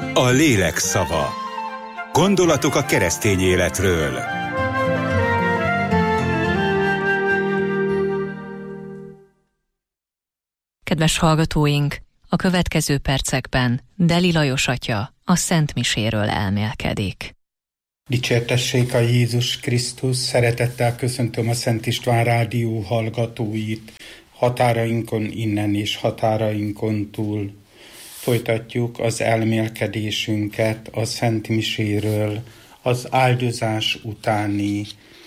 A lélek szava. Gondolatok a keresztény életről. Kedves hallgatóink, a következő percekben Deli Lajos atya a Szent Miséről elmélkedik. Dicsértessék a Jézus Krisztus, szeretettel köszöntöm a Szent István Rádió hallgatóit, határainkon innen és határainkon túl. Folytatjuk az elmélkedésünket a Szent Miséről, az áldozás utáni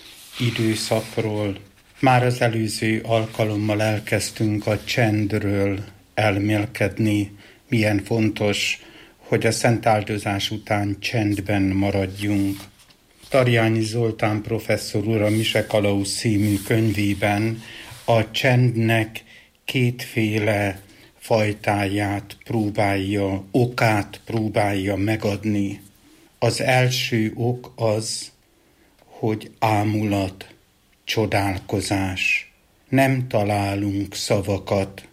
időszakról. Már az előző alkalommal elkezdtünk a csendről elmélkedni. Milyen fontos, hogy a szent áldozás után csendben maradjunk. Tarjányi Zoltán professzor úr a Mise Kalauz című könyvében a csendnek kétféle fajtáját próbálja, okát próbálja megadni. Az első ok az, hogy ámulat, csodálkozás. Nem találunk szavakat,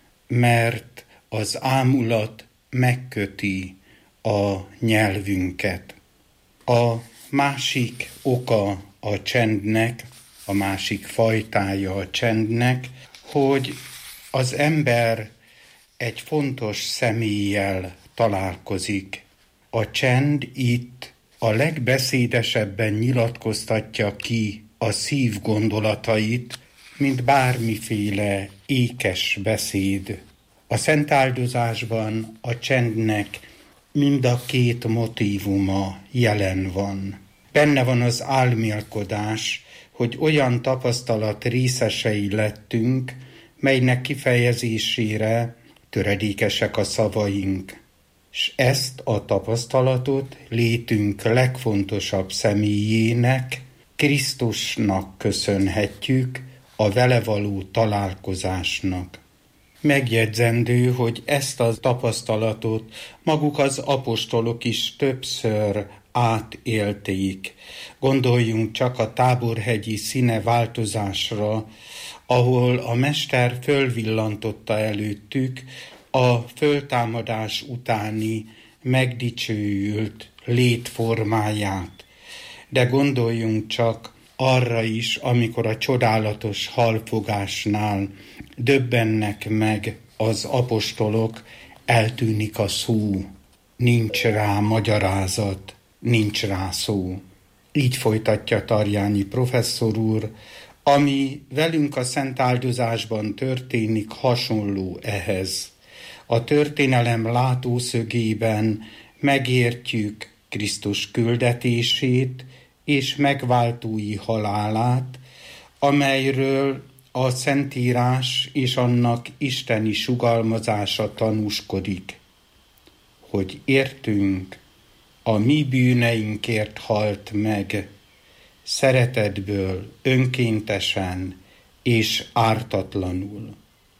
mert az ámulat megköti a nyelvünket. A másik oka a csendnek, a másik fajtája a csendnek, hogy az ember egy fontos személlyel találkozik. A csend itt a legbeszédesebben nyilatkoztatja ki a szív gondolatait, mint bármiféle ékes beszéd. A szent áldozásban a csendnek mind a két motívuma jelen van. Benne van az álmélkodás, hogy olyan tapasztalat részesei lettünk, melynek kifejezésére töredékesek a szavaink. És ezt a tapasztalatot létünk legfontosabb személyének, Krisztusnak köszönhetjük, a vele való találkozásnak. Megjegyzendő, hogy ezt a tapasztalatot maguk az apostolok is többször átélték. Gondoljunk csak a táborhegyi színeváltozásra, ahol a mester fölvillantotta előttük a föltámadás utáni megdicsőült létformáját. De gondoljunk csak arra is, amikor a csodálatos halfogásnál döbbennek meg az apostolok, eltűnik a szó, nincs rá magyarázat, nincs rá szó. Így folytatja Tarjányi professzor úr, ami velünk a szent áldozásban történik, hasonló ehhez. A történelem látószögében megértjük Krisztus küldetését és megváltói halálát, amelyről a Szentírás és annak isteni sugalmazása tanúskodik, hogy értünk, a mi bűneinkért halt meg, szeretetből, önkéntesen és ártatlanul.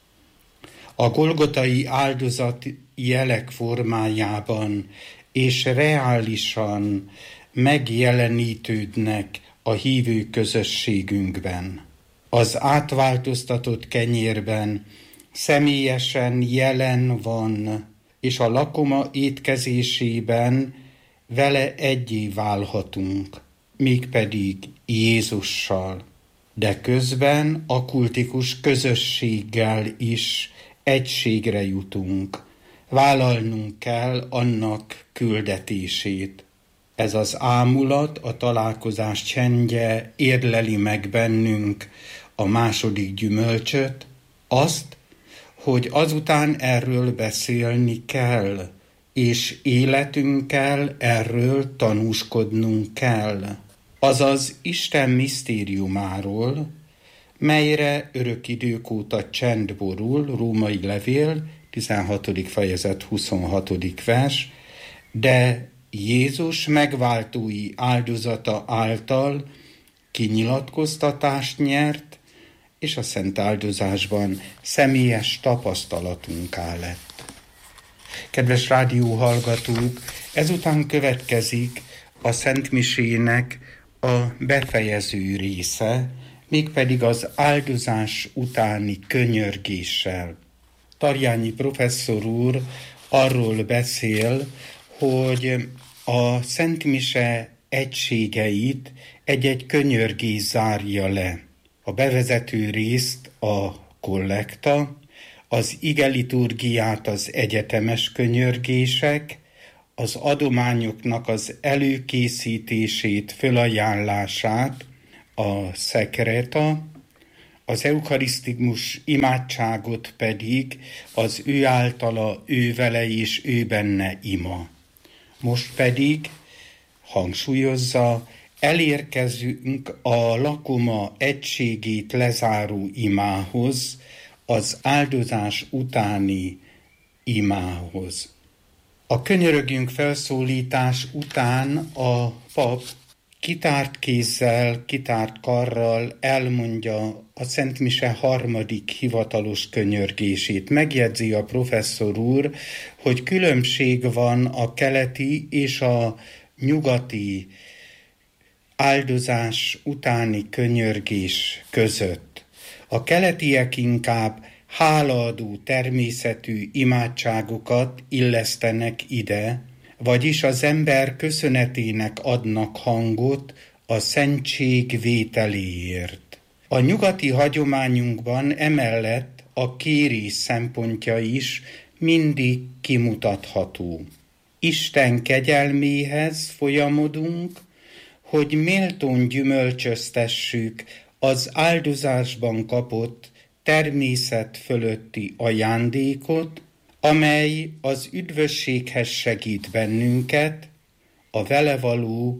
A golgotai áldozat jelek formájában és reálisan megjelenítődnek a hívő közösségünkben. Az átváltoztatott kenyérben személyesen jelen van, és a lakoma étkezésében vele egyé válhatunk, mégpedig Jézussal. De közben a kultikus közösséggel is egységre jutunk. Vállalnunk kell annak küldetését. Ez az ámulat, a találkozás csendje érleli meg bennünk a második gyümölcsöt, azt, hogy azután erről beszélni kell, és életünkkel erről tanúskodnunk kell. Azaz Isten misztériumáról, melyre örök idők óta csend borul, Római levél, 16. fejezet 26. vers, de Jézus megváltói áldozata által kinyilatkoztatást nyert, és a szent áldozásban személyes tapasztalatunká lett. Kedves rádióhallgatók, ezután következik a Szent Misének a befejező része, mégpedig az áldozás utáni könyörgéssel. Tarjányi professzor úr arról beszél, hogy a Szent Mise egységeit egy-egy könyörgés zárja le. A bevezető részt a kollekta, az igeliturgiát az egyetemes könyörgések, az adományoknak az előkészítését, fölajánlását a szekreta, az eukarisztikus imádságot pedig az ő általa, ő vele és ő benne ima. Most pedig, hangsúlyozza, elérkezünk a lakoma egységét lezáró imához, az áldozás utáni imához. A könyörögjünk felszólítás után a pap kitárt kézzel, kitárt karral elmondja a Szent Mise harmadik hivatalos könyörgését. Megjegyzi a professzor úr, hogy különbség van a keleti és a nyugati áldozás utáni könyörgés között. A keletiek inkább hálaadó természetű imádságokat illesztenek ide, vagyis az ember köszönetének adnak hangot a szentség vételéért. A nyugati hagyományunkban emellett a kérés szempontja is mindig kimutatható. Isten kegyelméhez folyamodunk, hogy méltón gyümölcsöztessük az áldozásban kapott természet fölötti ajándékot, amely az üdvösséghez segít bennünket, a vele való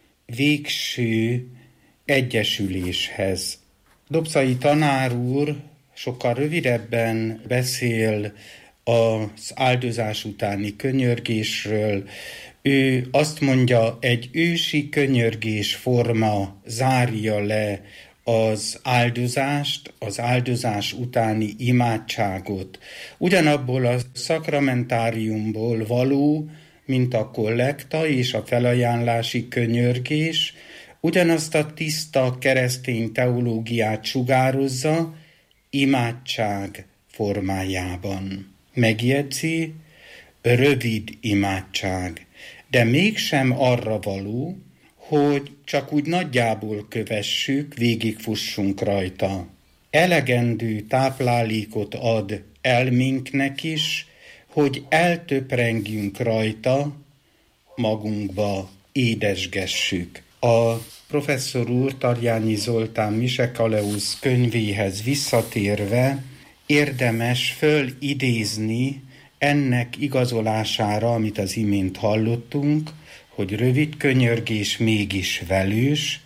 végső egyesüléshez. Dobszai tanár úr sokkal rövidebben beszél az áldozás utáni könyörgésről. Ő azt mondja, egy ősi könyörgés forma zárja le az áldozást, az áldozás utáni imádságot. Ugyanabból a szakramentáriumból való, mint a kollekta és a felajánlási könyörgés, ugyanazt a tiszta keresztény teológiát sugározza imádság formájában. Megjegyzi, rövid imádság, de mégsem arra való, hogy csak úgy nagyjából kövessük, végigfussunk rajta. Elegendő táplálékot ad elménknek is, hogy eltöprengjünk rajta, magunkba édesgessük. A professzor úr Tarjányi Zoltán Mise-Kaleusz könyvéhez visszatérve érdemes fölidézni ennek igazolására, amit az imént hallottunk, hogy rövid könyörgés mégis velős,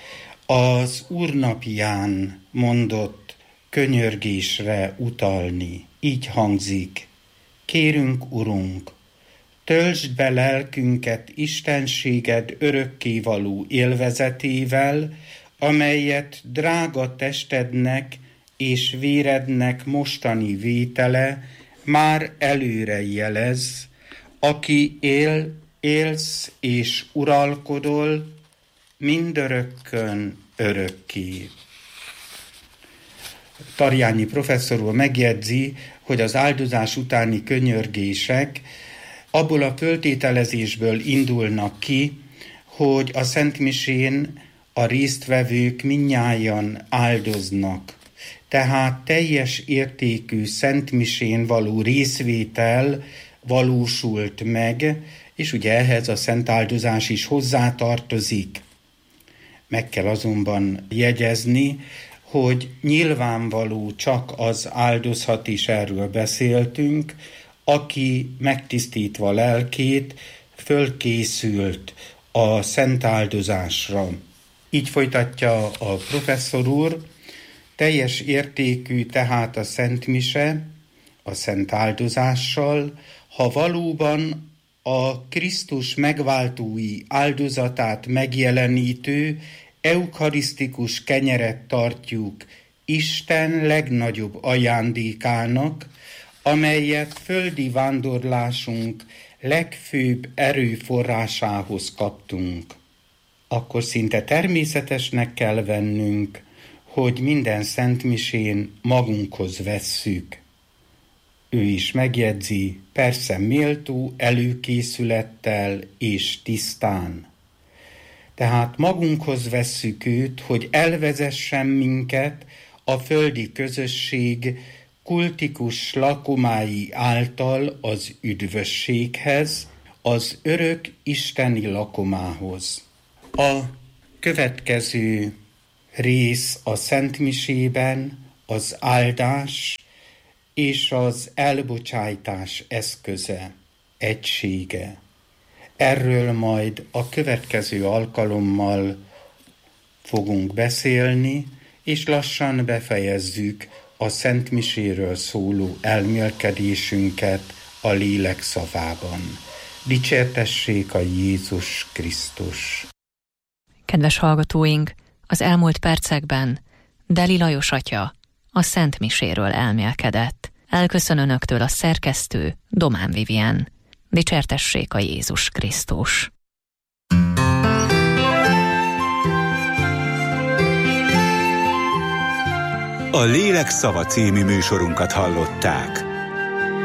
az úrnapján mondott könyörgésre utalni. Így hangzik: kérünk, Urunk, töltsd be lelkünket istenséged örökkévaló élvezetével, amelyet drága testednek és vérednek mostani vétele már előre jelez, aki élsz és uralkodol mindörökkön örökké. Tarjányi professzor úr megjegyzi, hogy az áldozás utáni könyörgések abból a föltételezésből indulnak ki, hogy a Szent Misén a résztvevők mindnyájan áldoznak. Tehát teljes értékű Szent Misén való részvétel valósult meg, és ugye ehhez a szent áldozás is hozzátartozik. Meg kell azonban jegyezni, hogy nyilvánvaló csak az áldozhat, és erről beszéltünk, aki megtisztítva lelkét fölkészült a szent áldozásra. Így folytatja a professzor úr: teljes értékű tehát a Szent Mise a szent áldozással, ha valóban a Krisztus megváltói áldozatát megjelenítő eukarisztikus kenyeret tartjuk Isten legnagyobb ajándékának, amelyet földi vándorlásunk legfőbb erőforrásához kaptunk. Akkor szinte természetesnek kell vennünk, hogy minden szentmisén magunkhoz vesszük. ő is megjegyzi, persze méltó előkészülettel és tisztán. Tehát magunkhoz vesszük őt, hogy elvezessen minket a földi közösség kultikus lakomái által az üdvösséghez, az örök isteni lakomához. A következő rész a szentmisében az áldás és az elbocsájtás eszköze, egysége. Erről majd a következő alkalommal fogunk beszélni, és lassan befejezzük a szentmiséről szóló elmélkedésünket a lélek szavában. Dicsértessék a Jézus Krisztus! Kedves hallgatóink, az elmúlt percekben Deli Lajos atya a szentmiséről elmélkedett. Elköszön önöktől a szerkesztő Domán Vivien. Dicsértessék a Jézus Krisztus! A Lélek szava című műsorunkat hallották.